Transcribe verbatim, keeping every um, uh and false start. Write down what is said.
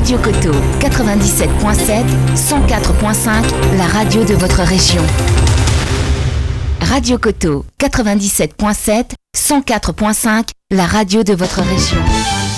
Radio Coteau, quatre-vingt-dix-sept point sept, cent quatre point cinq, la radio de votre région. Radio Coteau, quatre-vingt-dix-sept point sept, cent quatre point cinq, la radio de votre région.